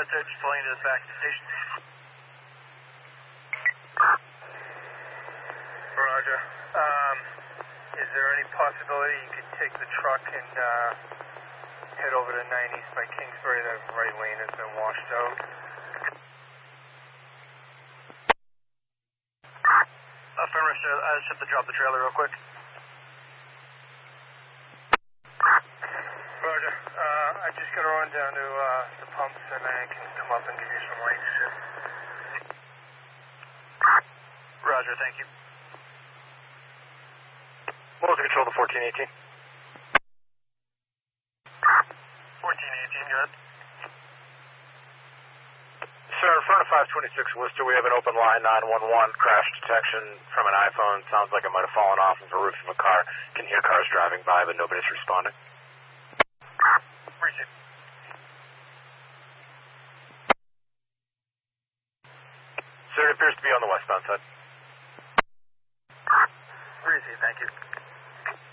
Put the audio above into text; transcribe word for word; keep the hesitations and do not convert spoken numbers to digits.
that's it. Just pulling into the back of the station. Roger. Um, is there any possibility you could take the truck and uh, head over to nine East by Kingsbury? That right lane has been washed out. Affirmative, sir. I just have to drop the trailer real quick. Roger. Uh, I just got to run down to uh, the pumps and I can come up and give you some light shit. Roger, thank you. What was the control to fourteen eighteen? fourteen eighteen, go ahead. Sir, in front of five twenty-six Worcester, we have an open line nine one one crash detection from an iPhone. Sounds like it might have fallen off of the roof of a car. Can hear cars driving by, but nobody's responding. Appreciate it. Sir, it appears to be on the westbound side. Appreciate it, thank you.